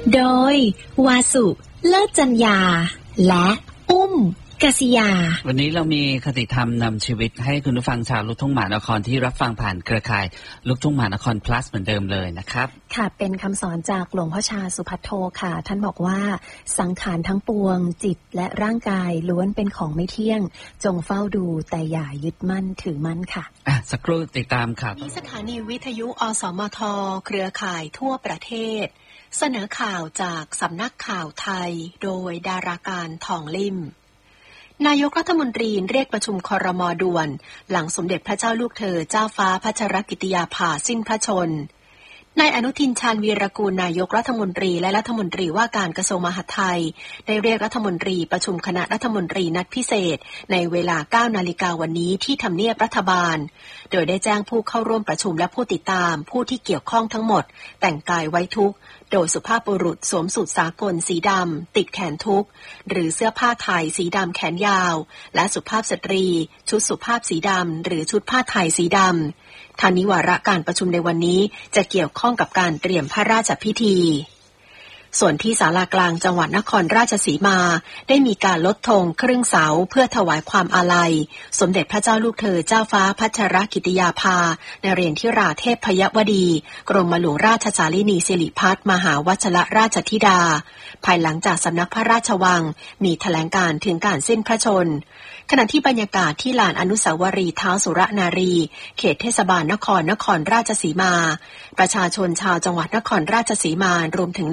โดยวาสุเลิศจัญญาและอุ้มกษิยาวันนี้เรามีคติธรรมนำชีวิตให้คุณผู้ฟังชาวลูกทุ่งมหานครที่รับฟังผ่านเครือข่ายลูกทุ่งมหานคร plus เหมือนเดิมเลยนะครับค่ะเป็นคำสอนจากหลวงพ่อชาสุภัทโทค่ะท่านบอกว่าสังขารทั้งปวงจิตและร่างกายล้วนเป็นของไม่เที่ยงจงเฝ้าดูแต่อย่ายึดมั่นถือมั่นค่ะสักครู่ติดตามครับมีสถานีวิทยุอสมทเครือข่ายทั่วประเทศเสนอข่าวจากสำนักข่าวไทยโดยดาราการทองลิ่มนายกรัฐมนตรีเรียกประชุมครม.ด่วนหลังสมเด็จพระเจ้าลูกเธอเจ้าฟ้าพัชรกิติยาภาสิ้นพระชนม์นายอนุทินชาญวีรกูลนายกรัฐมนตรีและรัฐมนตรีว่าการกระทรวงมหาดไทยได้เรียกรัฐมนตรีประชุมคณะรัฐมนตรีนัดพิเศษในเวลา 9 นาฬิกาวันนี้ที่ทำเนียบรัฐบาลโดยได้แจ้งผู้เข้าร่วมประชุมและผู้ติดตามผู้ที่เกี่ยวข้องทั้งหมดแต่งกายไว้ทุกข์โดยสุภาพบุรุษสวมสูทสากลสีดำติดแขนทุกข์หรือเสื้อผ้าไทยสีดำแขนยาวและสุภาพสตรีชุดสุภาพสีดำหรือชุดผ้าไทยสีดำทางนี้วาระการประชุมในวันนี้จะเกี่ยวข้องกับการเตรียมพระราชพิธีส่วนที่ศาลากลางจังหวัดนครราชสีมาได้มีการลดธงครึ่งเสาเพื่อถวายความอาลัยสมเด็จพระเจ้าลูกเธอเจ้าฟ้าพัชรกิติยาภานเรศธิราเทพยวดีกรมหลวงราชสารินีสิริพัฒน์มหาวชิรราชธิดาภายหลังจากสำนักพระราชวังมีแถลงการถึงการสิ้นพระชนม์ขณะที่บรรยากาศที่ลานอนุสาวรีย์ท้าวสุรนารีเขตเทศบาลนครราชสีมาประชาชนชาวจังหวัดนครราชสีมารวมถึง